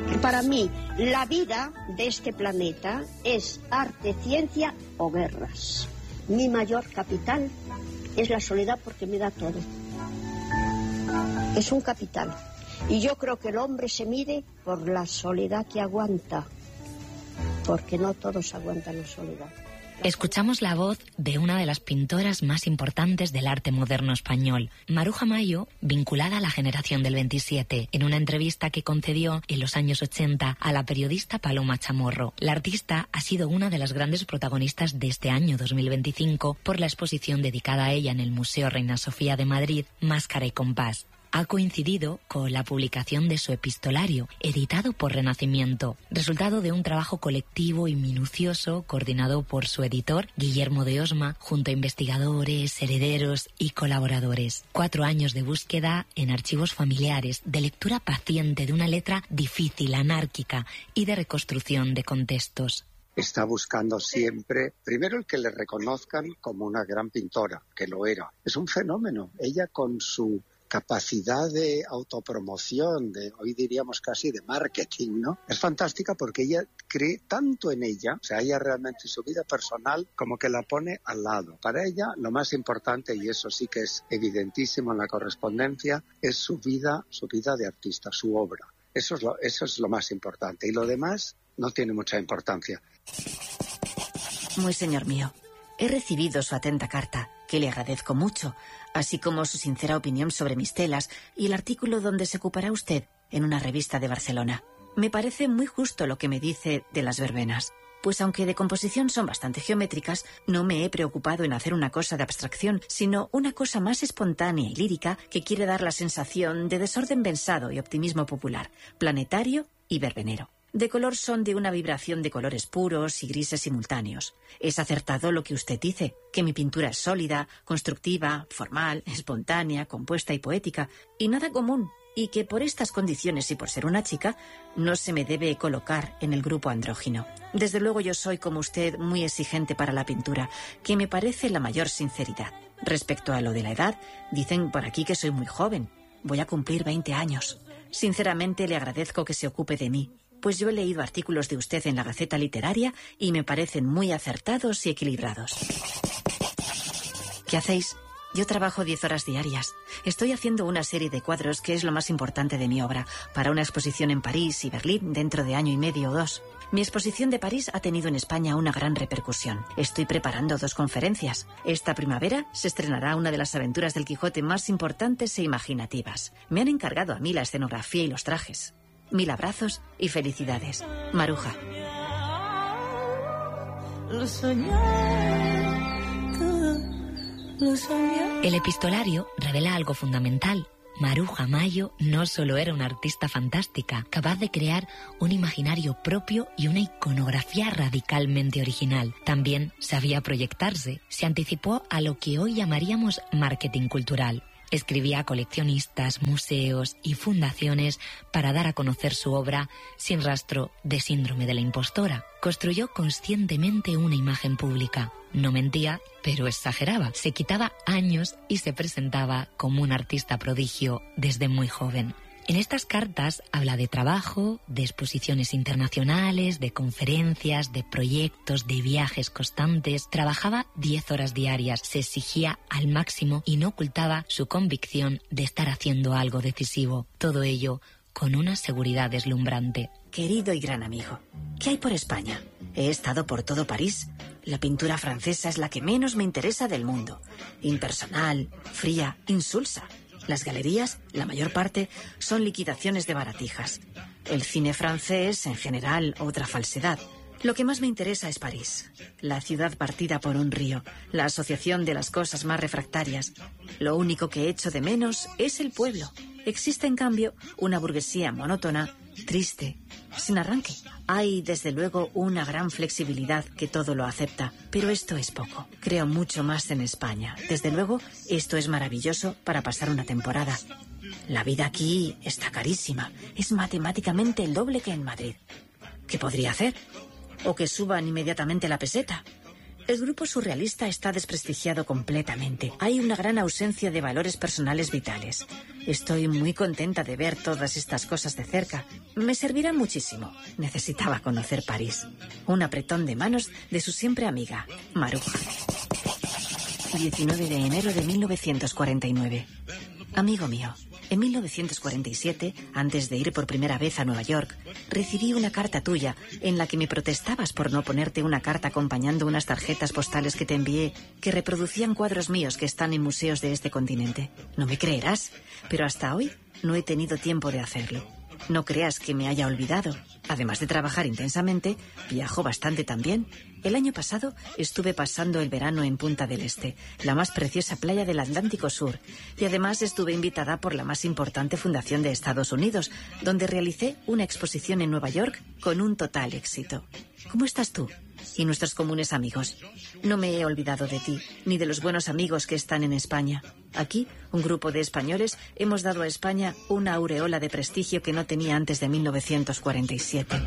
Para mí, la vida de este planeta es arte, ciencia o guerras. Mi mayor capital es la soledad porque me da todo. Es un capital. Y yo creo que el hombre se mide por la soledad que aguanta, porque no todos aguantan la soledad. Escuchamos la voz de una de las pintoras más importantes del arte moderno español, Maruja Mayo, vinculada a la generación del 27, en una entrevista que concedió en los años 80 a la periodista Paloma Chamorro. La artista ha sido una de las grandes protagonistas de este año 2025 por la exposición dedicada a ella en el Museo Reina Sofía de Madrid, Máscara y Compás. Ha coincidido con la publicación de su epistolario, editado por Renacimiento, resultado de un trabajo colectivo y minucioso coordinado por su editor, Guillermo de Osma, junto a investigadores, herederos y colaboradores. 4 años de búsqueda en archivos familiares, de lectura paciente de una letra difícil, anárquica y de reconstrucción de contextos. Está buscando siempre, primero, el que le reconozcan como una gran pintora, que lo era. Es un fenómeno. Ella, con su capacidad de autopromoción, de hoy diríamos casi de marketing, ¿no? Es fantástica porque ella cree tanto en ella, o sea, ella realmente su vida personal como que la pone al lado. Para ella lo más importante, y eso sí que es evidentísimo en la correspondencia, es su vida de artista, su obra. Eso es lo más importante, y lo demás no tiene mucha importancia. Muy señor mío, he recibido su atenta carta, que le agradezco mucho, así como su sincera opinión sobre mis telas y el artículo donde se ocupará usted en una revista de Barcelona. Me parece muy justo lo que me dice de las verbenas, pues aunque de composición son bastante geométricas, no me he preocupado en hacer una cosa de abstracción, sino una cosa más espontánea y lírica que quiere dar la sensación de desorden pensado y optimismo popular, planetario y verbenero. De color son de una vibración de colores puros y grises simultáneos. Es acertado lo que usted dice, que mi pintura es sólida, constructiva, formal, espontánea, compuesta y poética, y nada común, y que por estas condiciones y por ser una chica, no se me debe colocar en el grupo andrógino. Desde luego yo soy, como usted, muy exigente para la pintura, que me parece la mayor sinceridad. Respecto a lo de la edad, dicen por aquí que soy muy joven. Voy a cumplir 20 años. Sinceramente le agradezco que se ocupe de mí, pues yo he leído artículos de usted en la Gaceta Literaria y me parecen muy acertados y equilibrados. ¿Qué hacéis? Yo trabajo 10 horas diarias. Estoy haciendo una serie de cuadros que es lo más importante de mi obra, para una exposición en París y Berlín dentro de año y medio o 2. Mi exposición de París ha tenido en España una gran repercusión. Estoy preparando 2 conferencias. Esta primavera se estrenará una de las aventuras del Quijote más importantes e imaginativas. Me han encargado a mí la escenografía y los trajes. 1000 abrazos y felicidades. Maruja. El epistolario revela algo fundamental. Maruja Mayo no solo era una artista fantástica, capaz de crear un imaginario propio y una iconografía radicalmente original. También sabía proyectarse, se anticipó a lo que hoy llamaríamos marketing cultural. Escribía a coleccionistas, museos y fundaciones para dar a conocer su obra sin rastro de síndrome de la impostora. Construyó conscientemente una imagen pública. No mentía, pero exageraba. Se quitaba años y se presentaba como un artista prodigio desde muy joven. En estas cartas habla de trabajo, de exposiciones internacionales, de conferencias, de proyectos, de viajes constantes. Trabajaba 10 horas diarias, se exigía al máximo y no ocultaba su convicción de estar haciendo algo decisivo. Todo ello con una seguridad deslumbrante. Querido y gran amigo, ¿qué hay por España? He estado por todo París. La pintura francesa es la que menos me interesa del mundo. Impersonal, fría, insulsa. Las galerías, la mayor parte, son liquidaciones de baratijas. El cine francés, en general, otra falsedad. Lo que más me interesa es París, la ciudad partida por un río, la asociación de las cosas más refractarias. Lo único que echo de menos es el pueblo. Existe, en cambio, una burguesía monótona, triste, sin arranque. Hay, desde luego, una gran flexibilidad que todo lo acepta, pero esto es poco. Creo mucho más en España. Desde luego, esto es maravilloso para pasar una temporada. La vida aquí está carísima. Es matemáticamente el doble que en Madrid. ¿Qué podría hacer? O que suban inmediatamente la peseta. El grupo surrealista está desprestigiado completamente. Hay una gran ausencia de valores personales vitales. Estoy muy contenta de ver todas estas cosas de cerca. Me servirán muchísimo. Necesitaba conocer París. Un apretón de manos de su siempre amiga, Maruja. 19 de enero de 1949. Amigo mío, en 1947, antes de ir por primera vez a Nueva York, recibí una carta tuya en la que me protestabas por no ponerte una carta acompañando unas tarjetas postales que te envié que reproducían cuadros míos que están en museos de este continente. No me creerás, pero hasta hoy no he tenido tiempo de hacerlo. No creas que me haya olvidado. Además de trabajar intensamente, viajo bastante también. El año pasado estuve pasando el verano en Punta del Este, la más preciosa playa del Atlántico Sur, y además estuve invitada por la más importante fundación de Estados Unidos, donde realicé una exposición en Nueva York con un total éxito. ¿Cómo estás tú? Y nuestros comunes amigos. No me he olvidado de ti, ni de los buenos amigos que están en España. Aquí, un grupo de españoles hemos dado a España una aureola de prestigio que no tenía antes de 1947.